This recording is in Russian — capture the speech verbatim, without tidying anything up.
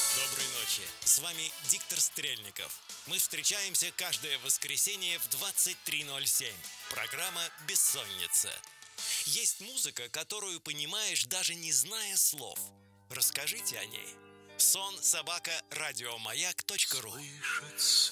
Доброй ночи, с вами Диктор Стрельников. Мы встречаемся каждое воскресенье в двадцать три ноль семь. Программа «Бессонница». Есть музыка, которую понимаешь, даже не зная слов. Расскажите о ней. сон собака радиомаяк точка ру.